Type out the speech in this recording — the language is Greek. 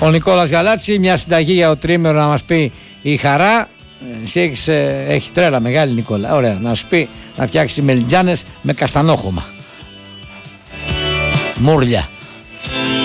Ο Νικόλας Γαλάτσι, μια συνταγή για το τρίμηνο να μας πει η Χαρά. Εσύ έχει τρέλα μεγάλη, Νικόλα. Ωραία, να σου πει να φτιάξει μελιτζάνες με καστανόχωμα. Μούρλια.